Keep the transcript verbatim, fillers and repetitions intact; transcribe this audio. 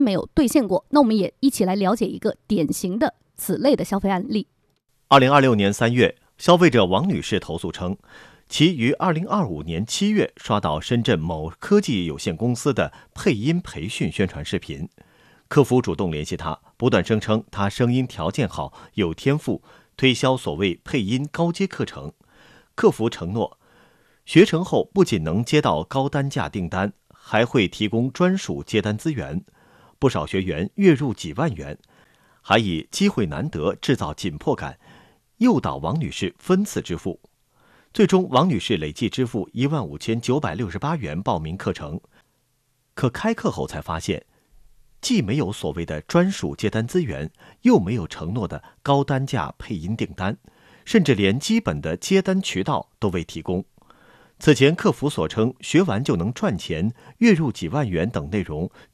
没有兑现过。那我们也一起来了解一个典型的此类的消费案例。 二零二六年三月，消费者王女士投诉称，其于二零二五年七月刷到深圳某科技有限公司的配音培训宣传视频，客服主动联系她，不断声称她声音条件好，有天赋，推销所谓配音高阶课程。客服承诺，学成后不仅能接到高单价订单，还会提供专属接单资源，不少学员月入几万元，还以机会难得制造紧迫感，诱导王女士分次支付。最终，王女士累计支付一万五千九百六十八元报名课程，可开课后才发现，既没有所谓的专属接单资源，又没有承诺的高单价配音订单，甚至连基本的接单渠道都未提供。此前客服所称学完就能赚钱、月入几万元等内容，